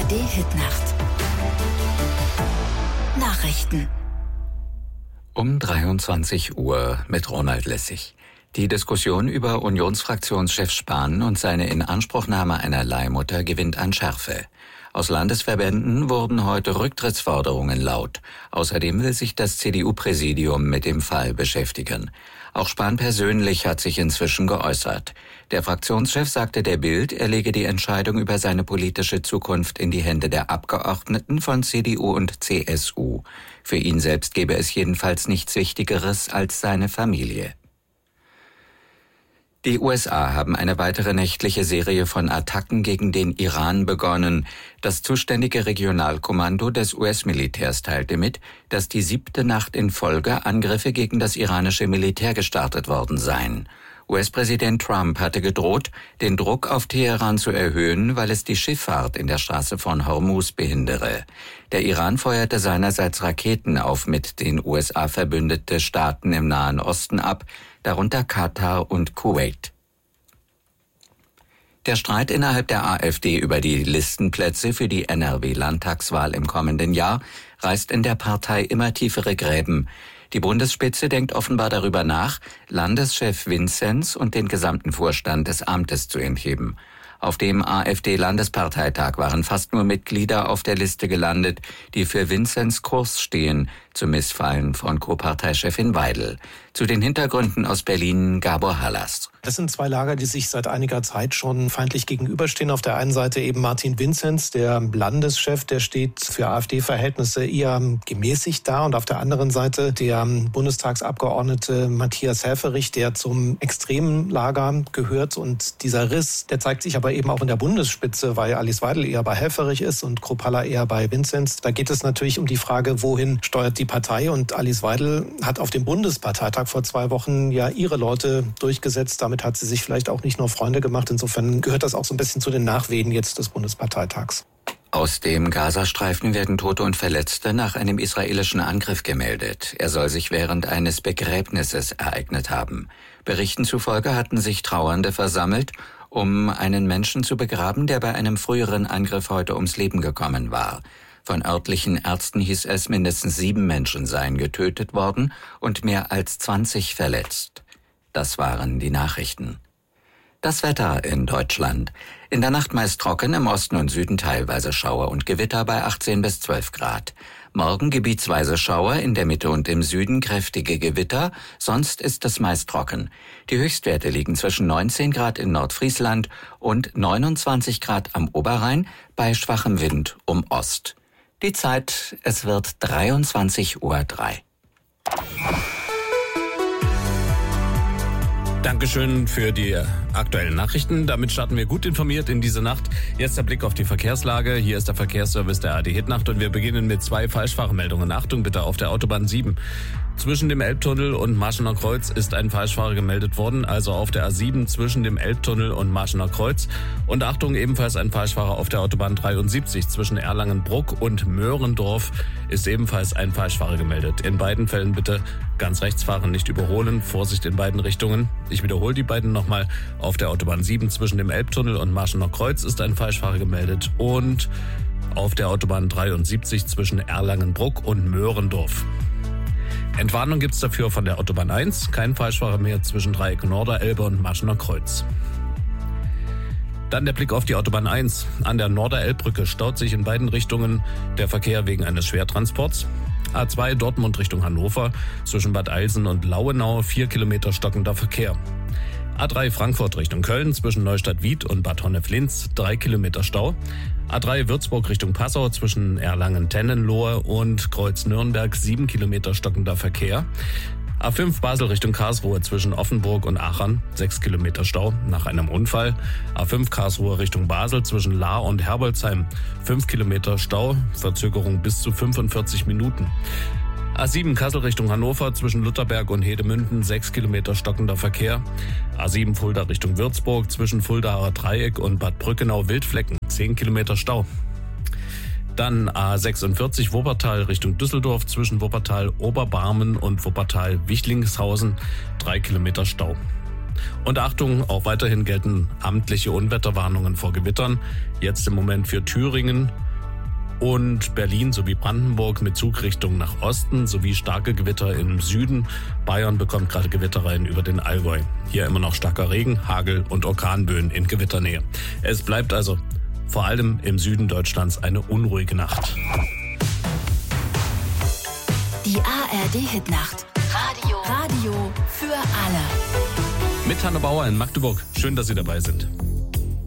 ARD-Hitnacht. Nachrichten. Um 23 Uhr mit Ronald Lessig. Die Diskussion über Unionsfraktionschef Spahn und seine Inanspruchnahme einer Leihmutter gewinnt an Schärfe. Aus Landesverbänden wurden heute Rücktrittsforderungen laut. Außerdem will sich das CDU-Präsidium mit dem Fall beschäftigen. Auch Spahn persönlich hat sich inzwischen geäußert. Der Fraktionschef sagte der Bild, er lege die Entscheidung über seine politische Zukunft in die Hände der Abgeordneten von CDU und CSU. Für ihn selbst gäbe es jedenfalls nichts Wichtigeres als seine Familie. Die USA haben eine weitere nächtliche Serie von Attacken gegen den Iran begonnen. Das zuständige Regionalkommando des US-Militärs teilte mit, dass die 7. Nacht in Folge Angriffe gegen das iranische Militär gestartet worden seien. US-Präsident Trump hatte gedroht, den Druck auf Teheran zu erhöhen, weil es die Schifffahrt in der Straße von Hormuz behindere. Der Iran feuerte seinerseits Raketen auf mit den USA verbündete Staaten im Nahen Osten ab, darunter Katar und Kuwait. Der Streit innerhalb der AfD über die Listenplätze für die NRW-Landtagswahl im kommenden Jahr reißt in der Partei immer tiefere Gräben. Die Bundesspitze denkt offenbar darüber nach, Landeschef Vinzenz und den gesamten Vorstand des Amtes zu entheben. Auf dem AfD-Landesparteitag waren fast nur Mitglieder auf der Liste gelandet, die für Vinzenz Kurs stehen, zum Missfallen von Co-Parteichefin Weidel. Zu den Hintergründen aus Berlin Gabor Hallas. Das sind zwei Lager, die sich seit einiger Zeit schon feindlich gegenüberstehen. Auf der einen Seite eben Martin Vinzenz, der Landeschef, der steht für AfD-Verhältnisse eher gemäßigt da. Und auf der anderen Seite der Bundestagsabgeordnete Matthias Helfferich, der zum extremen Lager gehört. Und dieser Riss, der zeigt sich aber eben auch in der Bundesspitze, weil Alice Weidel eher bei Helfferich ist und Kruppalla eher bei Vinzenz. Da geht es natürlich um die Frage, wohin steuert die Partei? Und Alice Weidel hat auf dem Bundesparteitag vor 2 Wochen ja ihre Leute durchgesetzt. Damit hat sie sich vielleicht auch nicht nur Freunde gemacht. Insofern gehört das auch so ein bisschen zu den Nachwehen jetzt des Bundesparteitags. Aus dem Gazastreifen werden Tote und Verletzte nach einem israelischen Angriff gemeldet. Er soll sich während eines Begräbnisses ereignet haben. Berichten zufolge hatten sich Trauernde versammelt, um einen Menschen zu begraben, der bei einem früheren Angriff heute ums Leben gekommen war. Von örtlichen Ärzten hieß es, mindestens 7 Menschen seien getötet worden und mehr als 20 verletzt. Das waren die Nachrichten. Das Wetter in Deutschland. In der Nacht meist trocken, im Osten und Süden teilweise Schauer und Gewitter bei 18 bis 12 Grad. Morgen gebietsweise Schauer, in der Mitte und im Süden kräftige Gewitter, sonst ist es meist trocken. Die Höchstwerte liegen zwischen 19 Grad in Nordfriesland und 29 Grad am Oberrhein bei schwachem Wind um Ost. Die Zeit, es wird 23:03 Uhr. Dankeschön für die aktuellen Nachrichten. Damit starten wir gut informiert in diese Nacht. Jetzt der Blick auf die Verkehrslage. Hier ist der Verkehrsservice der ARD-Hitnacht und wir beginnen mit 2 Falschfahrermeldungen. Achtung bitte auf der Autobahn 7. Zwischen dem Elbtunnel und Marschener Kreuz ist ein Falschfahrer gemeldet worden, also auf der A7 zwischen dem Elbtunnel und Marschener Kreuz. Und Achtung, ebenfalls ein Falschfahrer auf der Autobahn 73 zwischen Erlangen-Bruck und Möhrendorf ist ebenfalls ein Falschfahrer gemeldet. In beiden Fällen bitte ganz rechts fahren, nicht überholen. Vorsicht in beiden Richtungen. Ich wiederhole die beiden nochmal. Auf der Autobahn 7 zwischen dem Elbtunnel und Marschener Kreuz ist ein Falschfahrer gemeldet. Und auf der Autobahn 73 zwischen Erlangen-Bruck und Möhrendorf. Entwarnung gibt's dafür von der Autobahn 1. Kein Falschfahrer mehr zwischen Dreieck Norderelbe und Marschener Kreuz. Dann der Blick auf die Autobahn 1. An der Norderelbbrücke staut sich in beiden Richtungen der Verkehr wegen eines Schwertransports. A2 Dortmund Richtung Hannover zwischen Bad Eilsen und Lauenau 4 Kilometer stockender Verkehr. A3 Frankfurt Richtung Köln zwischen Neustadt-Wied und Bad Honnef-Linz 3 Kilometer Stau. A3 Würzburg Richtung Passau zwischen Erlangen-Tennenlohe und Kreuz-Nürnberg 7 Kilometer stockender Verkehr. A5 Basel Richtung Karlsruhe zwischen Offenburg und Aachen 6 Kilometer Stau nach einem Unfall. A5 Karlsruhe Richtung Basel zwischen Lahr und Herbolzheim 5 Kilometer Stau, Verzögerung bis zu 45 Minuten. A7 Kassel Richtung Hannover zwischen Lutherberg und Hedemünden 6 Kilometer stockender Verkehr. A7 Fulda Richtung Würzburg zwischen Fuldaer Dreieck und Bad Brückenau-Wildflecken 10 Kilometer Stau. Dann A46 Wuppertal Richtung Düsseldorf zwischen Wuppertal-Oberbarmen und Wuppertal-Wichtlingshausen 3 Kilometer Stau. Und Achtung, auch weiterhin gelten amtliche Unwetterwarnungen vor Gewittern. Jetzt im Moment für Thüringen, und Berlin sowie Brandenburg mit Zugrichtung nach Osten sowie starke Gewitter im Süden. Bayern bekommt gerade Gewitterreihen über den Allgäu. Hier immer noch starker Regen, Hagel und Orkanböen in Gewitternähe. Es bleibt also vor allem im Süden Deutschlands eine unruhige Nacht. Die ARD-Hitnacht. Radio für alle. Mit Hanne Bauer in Magdeburg. Schön, dass Sie dabei sind.